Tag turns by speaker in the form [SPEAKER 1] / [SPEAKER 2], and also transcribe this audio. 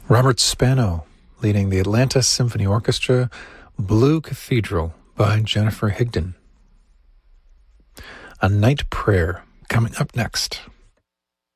[SPEAKER 1] Robert Spano leading the Atlanta Symphony Orchestra, Blue Cathedral by Jennifer Higdon. A Night Prayer coming up next.